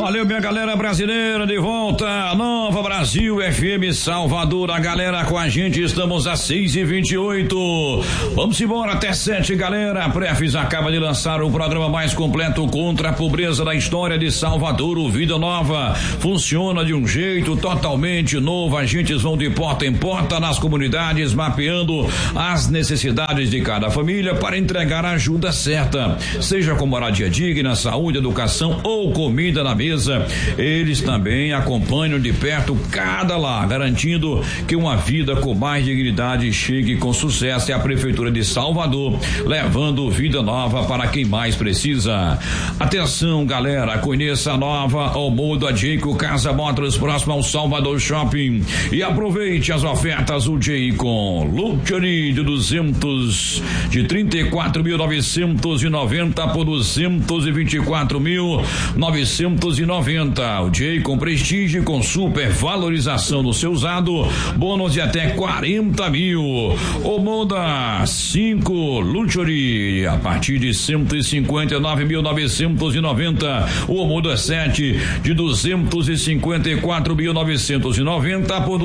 Valeu, minha galera brasileira, de volta, Nova Brasil FM Salvador, a galera com a gente, estamos às 6h28, vamos embora até 7, galera. A Prefis acaba de lançar o programa mais completo contra a pobreza da história de Salvador, o Vida Nova, funciona de um jeito totalmente novo, agentes vão de porta em porta nas comunidades, mapeando as necessidades de cada família para entregar a ajuda certa, seja com moradia digna, saúde, educação ou comida na mesa. Eles também acompanham de perto cada lar, garantindo que uma vida com mais dignidade chegue com sucesso. É a Prefeitura de Salvador, levando vida nova para quem mais precisa. Atenção, galera, conheça a nova Almoda Jayco Casa Motors, próximo ao Salvador Shopping, e aproveite as ofertas o Jayco Luxury de 34.990 por 224.990. O Jayco Prestige com super valorização no seu usado, bônus de até 40 mil. O Moda 5 Luxury a partir de 159.990. O Moda 7 de 254.990 por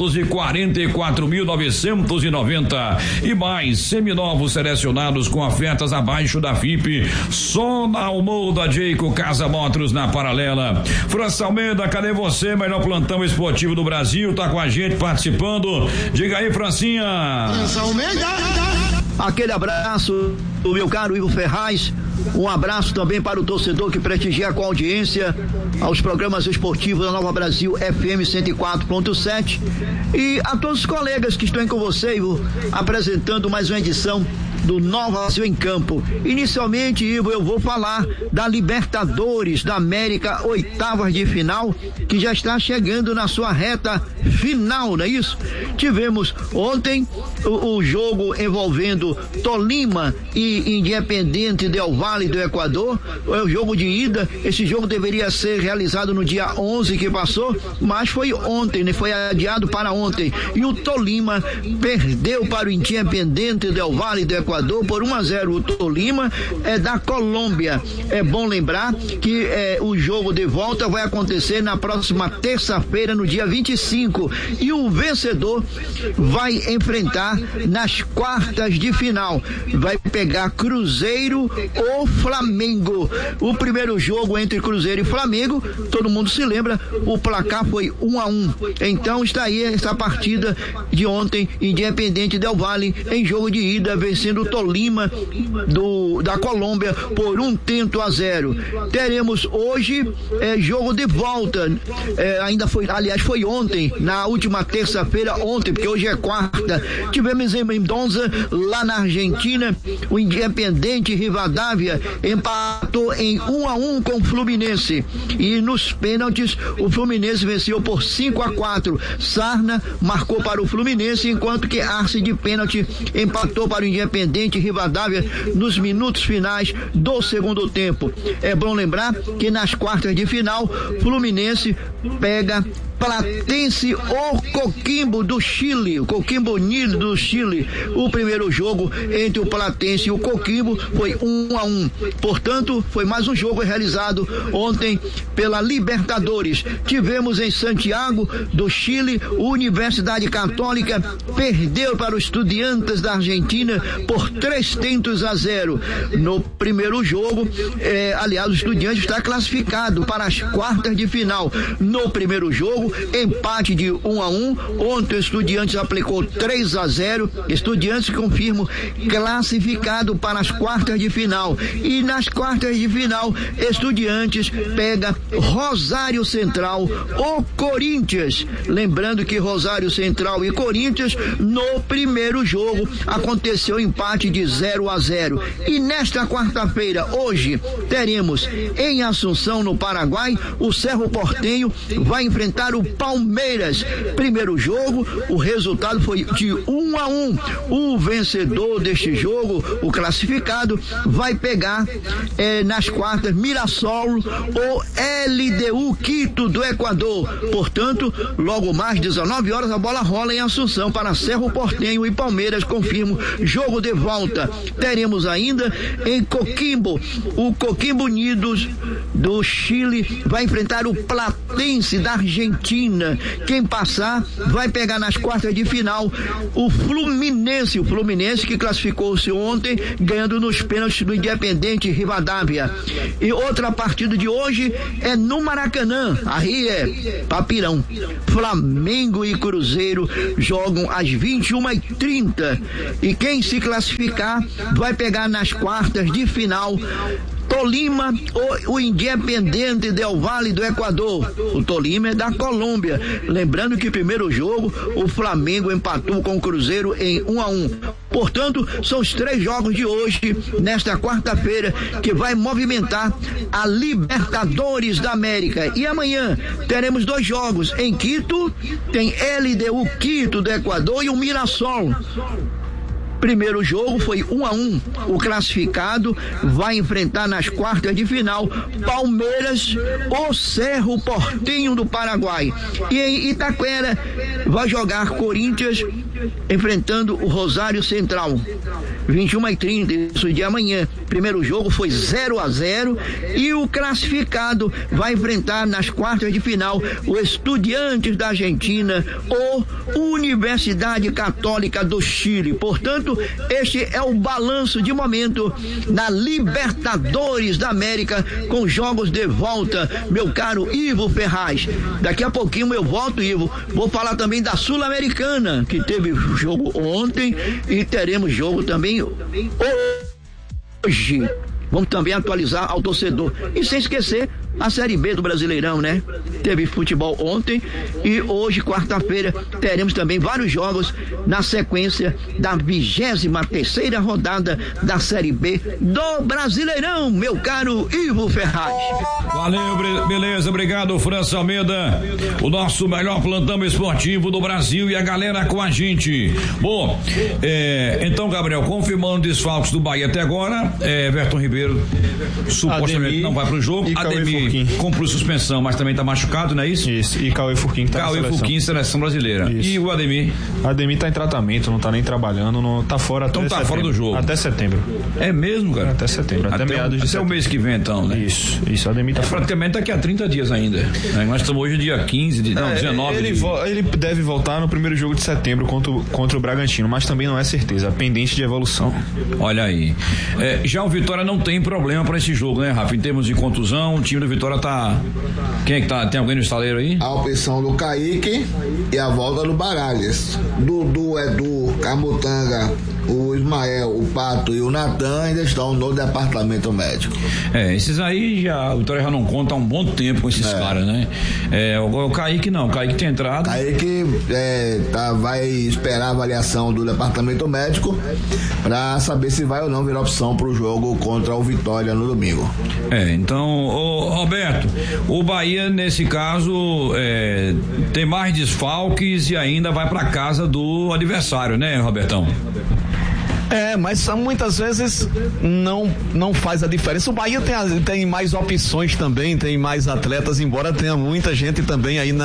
244.990 e mais seminovos selecionados com ofertas abaixo da FIP, só na Moda Jayco Casa Motors na Paralela. França Almeida, cadê você? Melhor plantão esportivo do Brasil, tá com a gente participando. Diga aí, Francinha. França Almeida. Aquele abraço do meu caro Ivo Ferraz. Um abraço também para o torcedor que prestigia com audiência aos programas esportivos da Nova Brasil FM 104.7 e a todos os colegas que estão aí com você, Ivo, apresentando mais uma edição do Nova Brasil em Campo. Inicialmente, Ivo, eu vou falar da Libertadores da América, oitavas de final, que já está chegando na sua reta final, não é isso? Tivemos ontem o jogo envolvendo Tolima e Independiente del Valle do Equador, é o jogo de ida. Esse jogo deveria ser realizado no dia 11 que passou, mas foi ontem, né? Foi adiado para ontem, e o Tolima perdeu para o Independiente del Valle do Equador por 1-0. O Tolima é da Colômbia. É bom lembrar que o jogo de volta vai acontecer na próxima terça-feira, no dia 25, e o vencedor vai enfrentar nas quartas de final, vai pegar Cruzeiro ou Flamengo. O primeiro jogo entre Cruzeiro e Flamengo, todo mundo se lembra, o placar foi 1-1. Então está aí essa partida de ontem, Independiente del Valle em jogo de ida, vencendo o Tolima da Colômbia por 1-0. Teremos hoje jogo de volta, foi ontem, na última terça-feira, ontem, porque hoje é quarta. Tivemos em Mendoza, lá na Argentina, o Independiente Rivadavia empatou em 1-1 com o Fluminense, e nos pênaltis o Fluminense venceu por 5-4. Sarna marcou para o Fluminense, enquanto que Arce de pênalti empatou para o Independiente Rivadavia nos minutos finais do segundo tempo. É bom lembrar que nas quartas de final, Fluminense pega Platense ou Coquimbo do Chile, o Coquimbo Unido do Chile. O primeiro jogo entre o Platense e o Coquimbo foi 1-1. Portanto, foi mais um jogo realizado ontem pela Libertadores. Tivemos em Santiago do Chile, Universidade Católica perdeu para os Estudiantes da Argentina por 3-0. No primeiro jogo, aliás, o Estudiantes está classificado para as quartas de final. No primeiro jogo, empate de 1-1. Ontem o Estudiantes aplicou 3-0. Estudiantes, confirmo, classificado para as quartas de final. E nas quartas de final, Estudiantes pega Rosário Central ou Corinthians. Lembrando que Rosário Central e Corinthians, no primeiro jogo, aconteceu empate de 0-0. E nesta quarta-feira, hoje, teremos em Assunção, no Paraguai, o Cerro Porteño vai enfrentar o o Palmeiras. Primeiro jogo, o resultado foi de 1-1. O vencedor deste jogo, o classificado, vai pegar nas quartas Mirassol ou LDU Quito do Equador. Portanto, logo mais 19 horas a bola rola em Assunção para Cerro Porteño e Palmeiras, confirmo, jogo de volta. Teremos ainda em Coquimbo, o Coquimbo Unidos do Chile vai enfrentar o Platense da Argentina. Quem passar vai pegar nas quartas de final o Fluminense que classificou-se ontem, ganhando nos pênaltis do Independente Rivadavia. E outra partida de hoje é no Maracanã, aí é Papirão. Flamengo e Cruzeiro jogam às 21h30 e quem se classificar vai pegar nas quartas de final Tolima ou o Independente del Valle do Equador. O Tolima é da Colômbia. Lembrando que primeiro jogo o Flamengo empatou com o Cruzeiro em 1-1. Portanto, são os 3 jogos de hoje, nesta quarta-feira, que vai movimentar a Libertadores da América. E amanhã teremos 2 jogos. Em Quito, tem LDU Quito do Equador e o Mirassol. Primeiro jogo foi 1-1. O classificado vai enfrentar nas quartas de final Palmeiras ou Cerro Porteño do Paraguai. E em Itaquera vai jogar Corinthians enfrentando o Rosário Central. 21h30, isso de amanhã. Primeiro jogo foi 0-0 e o classificado vai enfrentar nas quartas de final o Estudiantes da Argentina ou Universidade Católica do Chile. Portanto, este é o balanço de momento na Libertadores da América com jogos de volta, meu caro Ivo Ferraz. Daqui a pouquinho eu volto, Ivo. Vou falar também da Sul-Americana, que teve jogo ontem e teremos jogo também hoje. Vamos também atualizar ao torcedor. E sem esquecer a Série B do Brasileirão, né? Teve futebol ontem e hoje, quarta-feira, teremos também vários jogos na sequência da 23ª rodada da Série B do Brasileirão, meu caro Ivo Ferraz. Valeu, beleza, obrigado, França Almeida, o nosso melhor plantão esportivo do Brasil e a galera com a gente. Bom, então, Gabriel, confirmando desfalques do Bahia até agora, Everton Ribeiro supostamente Ademir, não vai pro jogo. Ademir cumpriu suspensão, mas também tá machucado, não é isso? Isso, e Cauê Furquim que tá Cauê Furquim, seleção brasileira. Isso. E o Ademir? Ademir tá em tratamento, não tá nem trabalhando, não tá fora até setembro. Fora do jogo. Até setembro. É mesmo, cara? Até setembro, até meados de setembro. Até o mês que vem, então, né? Isso, Ademir tá fora. Praticamente daqui a 30 dias ainda. Nós estamos hoje dia 19. Ele deve voltar no primeiro jogo de setembro contra o Bragantino, mas também não é certeza, pendente de evolução. Olha aí. Já o Vitória não tem problema para esse jogo, né, Rafa? Em termos de contusão, o time do Vitória tá... Quem é que tá? Tem alguém no estaleiro aí? A opção do Kaique e a volta do Baralhas. Dudu, Edu, Camutanga, o Ismael, o Pato e o Natan ainda estão no departamento médico. Esses aí o Vitória já não conta há um bom tempo com esses caras, né? O Kaique não, o Kaique tem entrado. Kaique vai esperar a avaliação do departamento médico para saber se vai ou não virar opção pro jogo contra o Vitória no domingo. Então, Roberto, o Bahia nesse caso tem mais desfalques e ainda vai para casa do adversário, né, Robertão? Mas muitas vezes não faz a diferença. O Bahia tem mais opções também, tem mais atletas, embora tenha muita gente também aí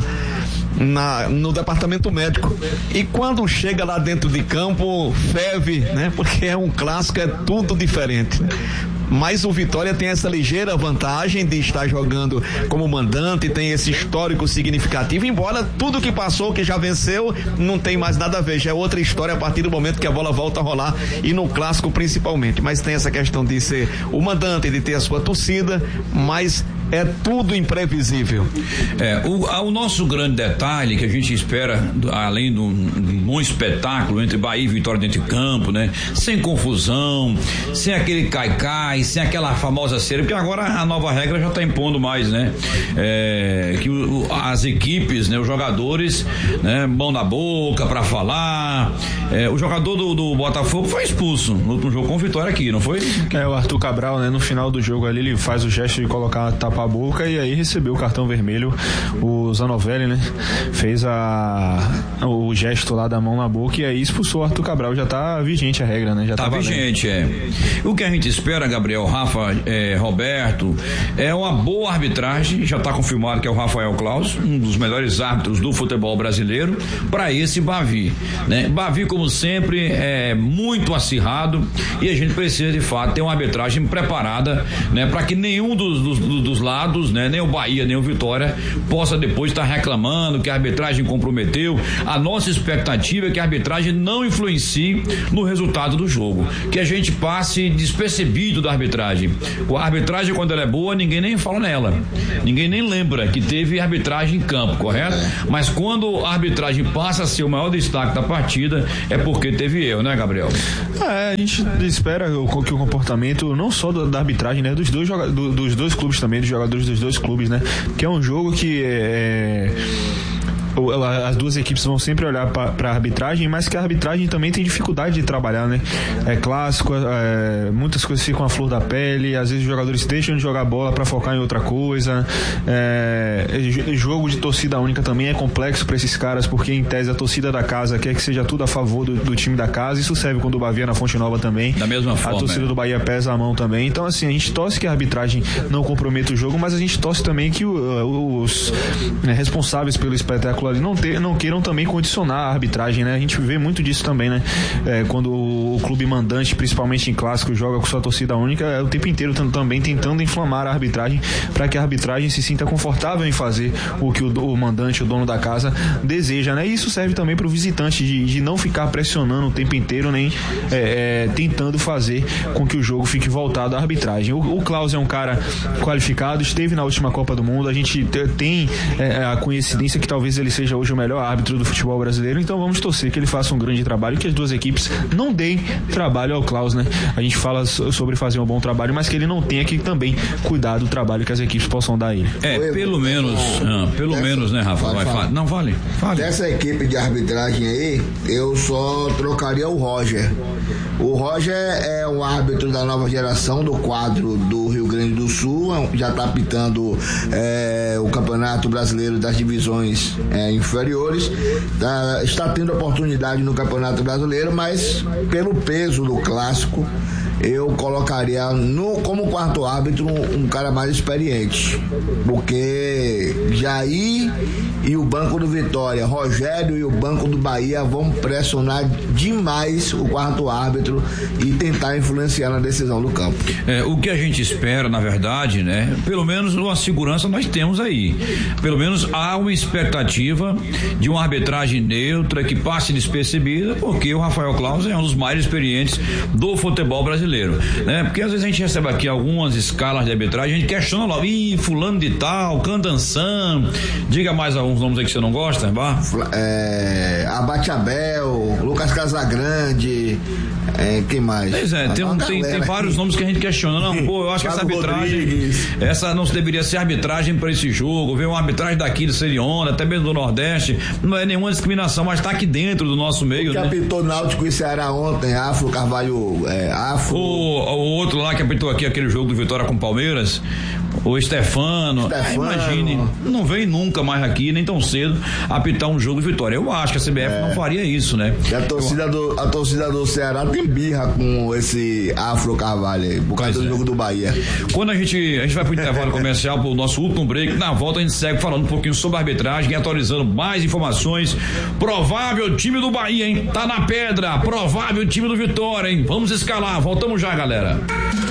no departamento médico. E quando chega lá dentro de campo, ferve, né? Porque é um clássico, é tudo diferente. Mas o Vitória tem essa ligeira vantagem de estar jogando como mandante, tem esse histórico significativo, embora tudo que passou, que já venceu, não tem mais nada a ver, já é outra história a partir do momento que a bola volta a rolar, e no clássico principalmente. Mas tem essa questão de ser o mandante, de ter a sua torcida, mas é tudo imprevisível. O nosso grande detalhe que a gente espera, além de um bom espetáculo entre Bahia e Vitória dentro de campo, né? Sem confusão, sem aquele caicai, sem aquela famosa cera, porque agora a nova regra já está impondo mais, né? Que as equipes, né? Os jogadores, né? Mão na boca para falar. O jogador do Botafogo foi expulso no último jogo com vitória aqui, não foi? O Arthur Cabral, né? No final do jogo ali, ele faz o gesto de colocar tapa a boca e aí recebeu o cartão vermelho. O Zanovelli, né? Fez o gesto lá da mão na boca e aí expulsou o Arthur Cabral. Já tá vigente a regra, né? Já tá vigente, O que a gente espera, Gabriel, Rafa, Roberto, é uma boa arbitragem. Já tá confirmado que é o Rafael Claus, um dos melhores árbitros do futebol brasileiro, para esse Bavi, né? Bavi, como sempre, é muito acirrado e a gente precisa, de fato, ter uma arbitragem preparada, né? Para que nenhum dos lados, né? Nem o Bahia, nem o Vitória possa depois estar reclamando que a arbitragem comprometeu. A nossa expectativa é que a arbitragem não influencie no resultado do jogo, que a gente passe despercebido da arbitragem. A arbitragem, quando ela é boa, ninguém nem fala nela, ninguém nem lembra que teve arbitragem em campo, correto? Mas quando a arbitragem passa a ser o maior destaque da partida, é porque teve erro, né, Gabriel? A gente espera que o comportamento, não só da arbitragem, né, dos dois clubes também, dos jogadores dos dois clubes, né, que é um jogo que as duas equipes vão sempre olhar para a arbitragem, mas que a arbitragem também tem dificuldade de trabalhar, né? É clássico, muitas coisas ficam à flor da pele, às vezes os jogadores deixam de jogar bola para focar em outra coisa. Jogo de torcida única também é complexo para esses caras, porque em tese a torcida da casa quer que seja tudo a favor do time da casa. Isso serve quando o Bahia na Fonte Nova também. Da mesma forma. A torcida do Bahia pesa a mão também. Então, assim, a gente torce que a arbitragem não comprometa o jogo, mas a gente torce também que os responsáveis pelo espetáculo ali não queiram também condicionar a arbitragem, né? A gente vê muito disso também, né? Quando o clube mandante, principalmente em clássico, joga com sua torcida única, o tempo inteiro também tentando inflamar a arbitragem para que a arbitragem se sinta confortável em fazer o que o mandante, o dono da casa, deseja, né? E isso serve também para o visitante de não ficar pressionando o tempo inteiro, nem tentando fazer com que o jogo fique voltado à arbitragem. O Claus é um cara qualificado, esteve na última Copa do Mundo, a gente tem a coincidência que talvez ele seja hoje o melhor árbitro do futebol brasileiro, então vamos torcer que ele faça um grande trabalho, que as duas equipes não deem trabalho ao Claus, né? A gente fala sobre fazer um bom trabalho, mas que ele não tenha que também cuidar do trabalho que as equipes possam dar a ele. Pelo menos, né, Rafa? Não, vale. Dessa equipe de arbitragem aí, eu só trocaria o Roger. O Roger é um árbitro da nova geração do quadro do Rio Grande do Sul, já está apitando o Campeonato Brasileiro das divisões inferiores, está tendo oportunidade no Campeonato Brasileiro, mas pelo peso do clássico eu colocaria como quarto árbitro um cara mais experiente, porque Jair e o banco do Vitória, Rogério e o banco do Bahia vão pressionar demais o quarto árbitro e tentar influenciar na decisão do campo. O que a gente espera, na verdade, né? Pelo menos uma segurança nós temos aí. Pelo menos há uma expectativa de uma arbitragem neutra que passe despercebida, porque o Rafael Claus é um dos mais experientes do futebol brasileiro, né? Porque às vezes a gente recebe aqui algumas escalas de arbitragem, a gente questiona lá, fulano de tal, Candansan, diga mais alguns nomes aí que você não gosta, bah? Abate Abel, Lucas Casagrande, quem mais? Pois tem vários nomes que a gente questiona. Não, eu acho que essa arbitragem, essa não deveria ser arbitragem para esse jogo, ver uma arbitragem daqui de Seriona, até mesmo do Nordeste, não é nenhuma discriminação, mas tá aqui dentro do nosso meio, que né? apitou Náutico e Ceará ontem, Afro Carvalho, o outro lá que apitou aqui aquele jogo do Vitória com Palmeiras, o Stefano. Imagine, não vem nunca mais aqui, nem tão cedo, apitar um jogo de Vitória. Eu acho que a CBF não faria isso, né? E a torcida do Ceará tem birra com esse Afro Carvalho aí, por causa do jogo do Bahia. Quando a gente vai pro intervalo comercial, pro nosso último break, na volta a gente segue falando um pouquinho sobre a arbitragem, atualizando mais informações. Provável time do Bahia, hein? Tá na pedra, provável time do Vitória, hein? Vamos escalar, voltamos já, galera.